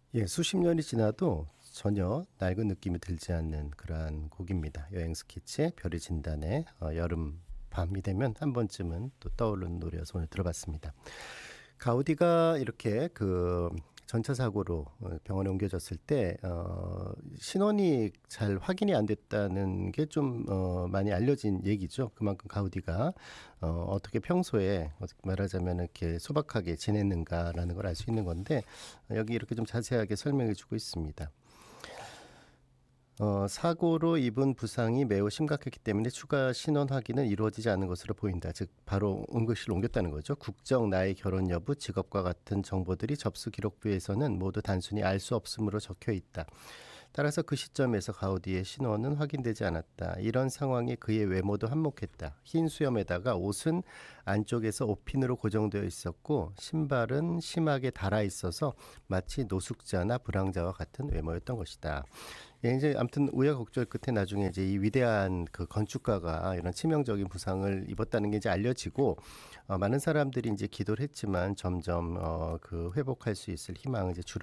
예, 수십 년이 지나도 전혀 낡은 느낌이 들지 않는 그러한 곡입니다. 여행 스케치의 별이 진다네 여름 밤이 되면 한 번쯤은 또 떠오르는 노래여서 오늘 들어봤습니다. 가우디가 이렇게 그 전차 사고로 병원에 옮겨졌을 때 신원이 잘 확인이 안 됐다는 게 좀 많이 알려진 얘기죠. 그만큼 가우디가 어떻게 평소에 어떻게 말하자면 이렇게 소박하게 지냈는가라는 걸 알 수 있는 건데 여기 이렇게 좀 자세하게 설명해 주고 있습니다. 사고로 입은 부상이 매우 심각했기 때문에 추가 신원 확인은 이루어지지 않은 것으로 보인다. 즉 바로 응급실로 옮겼다는 거죠. 국적, 나이, 결혼 여부, 직업과 같은 정보들이 접수 기록부에서는 모두 단순히 알 수 없음으로 적혀 있다. 따라서 그 시점에서 가우디의 신원은 확인되지 않았다. 이런 상황에 그의 외모도 한몫했다. 흰 수염에다가 옷은 안쪽에서 옷핀으로 고정되어 있었고 신발은 심하게 닳아 있어서 마치 노숙자나 불황자와 같은 외모였던 것이다. 예, 이제 아무튼 우여곡절 끝에 나중에 이제 이 위대한 그 건축가가 이런 치명적인 부상을 입었다는 게 이제 알려지고 많은 사람들이 이제 기도를 했지만 점점 그 회복할 수 있을 희망은 이제 줄어